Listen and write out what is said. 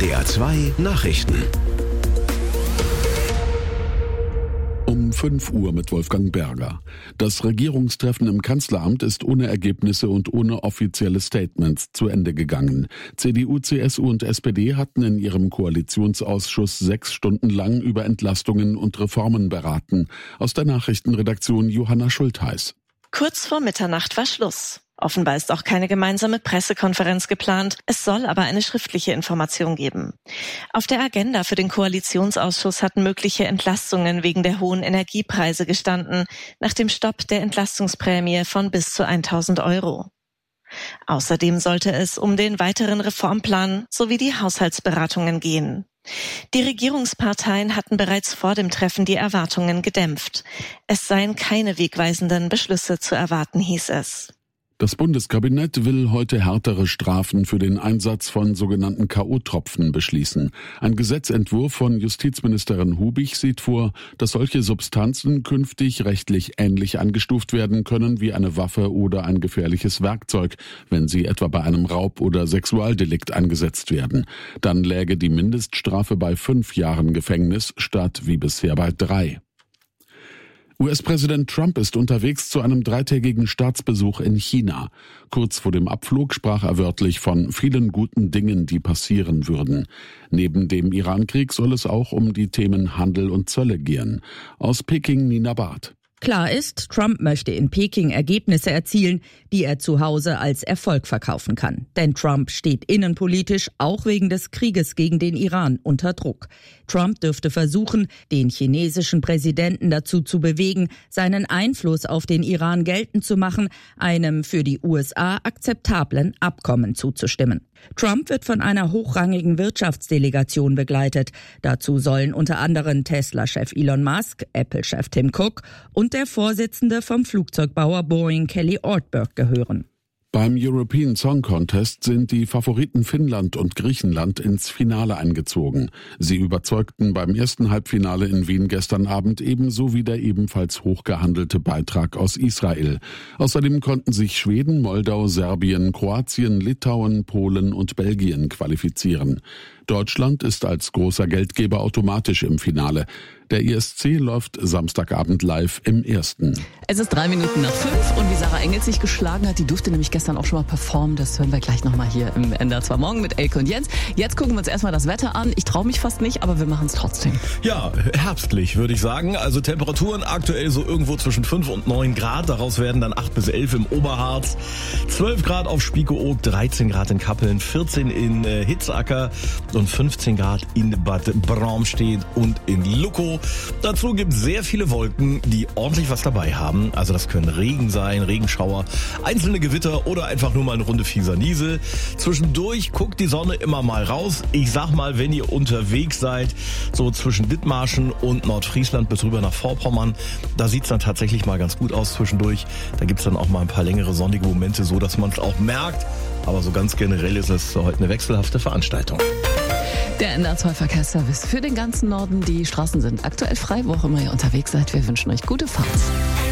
NDR 2 Nachrichten. Um 5 Uhr mit Wolfgang Berger. Das Regierungstreffen im Kanzleramt ist ohne Ergebnisse und ohne offizielle Statements zu Ende gegangen. CDU, CSU und SPD hatten in ihrem Koalitionsausschuss 6 Stunden lang über Entlastungen und Reformen beraten. Aus der Nachrichtenredaktion Johanna Schultheiß. Kurz vor Mitternacht war Schluss. Offenbar ist auch keine gemeinsame Pressekonferenz geplant. Es soll aber eine schriftliche Information geben. Auf der Agenda für den Koalitionsausschuss hatten mögliche Entlastungen wegen der hohen Energiepreise gestanden, nach dem Stopp der Entlastungsprämie von bis zu 1.000 €. Außerdem sollte es um den weiteren Reformplan sowie die Haushaltsberatungen gehen. Die Regierungsparteien hatten bereits vor dem Treffen die Erwartungen gedämpft. Es seien keine wegweisenden Beschlüsse zu erwarten, hieß es. Das Bundeskabinett will heute härtere Strafen für den Einsatz von sogenannten K.O.-Tropfen beschließen. Ein Gesetzentwurf von Justizministerin Hubig sieht vor, dass solche Substanzen künftig rechtlich ähnlich eingestuft werden können wie eine Waffe oder ein gefährliches Werkzeug, wenn sie etwa bei einem Raub- oder Sexualdelikt eingesetzt werden. Dann läge die Mindeststrafe bei 5 Jahren Gefängnis statt wie bisher bei 3. US-Präsident Trump ist unterwegs zu einem 3-tägigen Staatsbesuch in China. Kurz vor dem Abflug sprach er wörtlich von vielen guten Dingen, die passieren würden. Neben dem Iran-Krieg soll es auch um die Themen Handel und Zölle gehen. Aus Peking Nina Barth. Klar ist, Trump möchte in Peking Ergebnisse erzielen, die er zu Hause als Erfolg verkaufen kann. Denn Trump steht innenpolitisch auch wegen des Krieges gegen den Iran unter Druck. Trump dürfte versuchen, den chinesischen Präsidenten dazu zu bewegen, seinen Einfluss auf den Iran geltend zu machen, einem für die USA akzeptablen Abkommen zuzustimmen. Trump wird von einer hochrangigen Wirtschaftsdelegation begleitet. Dazu sollen unter anderem Tesla-Chef Elon Musk, Apple-Chef Tim Cook und der Vorsitzende vom Flugzeugbauer Boeing Kelly Ortberg gehören. Beim European Song Contest sind die Favoriten Finnland und Griechenland ins Finale eingezogen. Sie überzeugten beim ersten Halbfinale in Wien gestern Abend ebenso wie der ebenfalls hochgehandelte Beitrag aus Israel. Außerdem konnten sich Schweden, Moldau, Serbien, Kroatien, Litauen, Polen und Belgien qualifizieren. Deutschland ist als großer Geldgeber automatisch im Finale. Der ESC läuft Samstagabend live im Ersten. Es ist 3 Minuten nach 5 und wie Sarah Engels sich geschlagen hat, die durfte nämlich gestern auch schon mal performen. Das hören wir gleich nochmal hier im NDR 2 Morgen mit Elke und Jens. Jetzt gucken wir uns erstmal das Wetter an. Ich traue mich fast nicht, aber wir machen es trotzdem. Ja, herbstlich würde ich sagen. Also Temperaturen aktuell so irgendwo zwischen 5 und 9 Grad. Daraus werden dann 8 bis 11 im Oberharz, 12 Grad auf Spiekeroog, 13 Grad in Kappeln, 14 in Hitzacker und 15 Grad in Bad Bramstedt und in Luckow. Dazu gibt es sehr viele Wolken, die ordentlich was dabei haben. Also das können Regen sein, Regenschauer, einzelne Gewitter oder einfach nur mal eine Runde fieser Niesel. Zwischendurch guckt die Sonne immer mal raus. Ich sag mal, wenn ihr unterwegs seid, so zwischen Dithmarschen und Nordfriesland bis rüber nach Vorpommern, da sieht's dann tatsächlich mal ganz gut aus zwischendurch. Da gibt's dann auch mal ein paar längere sonnige Momente, so dass man es auch merkt. Aber so ganz generell ist es heute eine wechselhafte Veranstaltung. Der NDR 2 Verkehrsservice für den ganzen Norden. Die Straßen sind aktuell frei, wo auch immer ihr unterwegs seid. Wir wünschen euch gute Fahrt.